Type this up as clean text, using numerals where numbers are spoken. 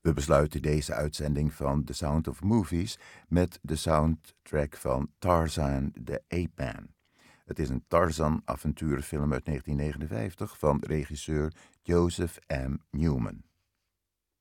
We besluiten deze uitzending van The Sound of Movies met de soundtrack van Tarzan the Ape Man. Het is een Tarzan-avonturenfilm uit 1959 van regisseur Joseph M. Newman.